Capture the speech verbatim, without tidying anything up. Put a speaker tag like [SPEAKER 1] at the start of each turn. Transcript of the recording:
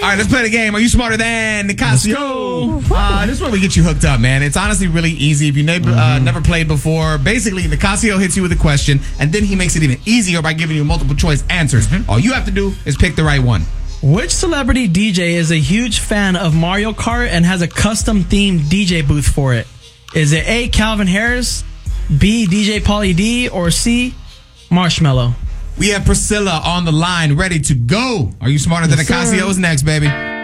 [SPEAKER 1] All right, let's play the game. Are you smarter than Nicasio? Uh, this is where we get you hooked up, man. It's honestly really easy. If you ne-
[SPEAKER 2] Mm-hmm.
[SPEAKER 1] uh, never played before, basically, Nicasio hits you with a question, and then he makes it even easier by giving you multiple choice answers.
[SPEAKER 2] Mm-hmm.
[SPEAKER 1] All you have to do is pick the right one.
[SPEAKER 3] Which celebrity D J is a huge fan of Mario Kart and has a custom themed D J booth for it? Is it A, Calvin Harris, B, D J Pauly D, or C, Marshmello?
[SPEAKER 1] We have Priscilla on the line, ready to go. Are you smarter than
[SPEAKER 3] Yes, sir.
[SPEAKER 1] Nicasio? Is next, baby.